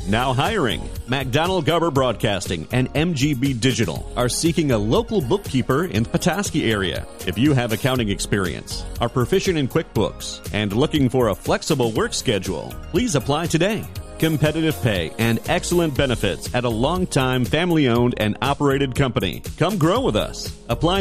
Now hiring. McDonnell Garber Broadcasting and MGB Digital are seeking a local bookkeeper in the Petoskey area. If you have accounting experience, are proficient in QuickBooks, and looking for a flexible work schedule, please apply today. Competitive pay and excellent benefits at a long-time family-owned and operated company. Come grow with us. Apply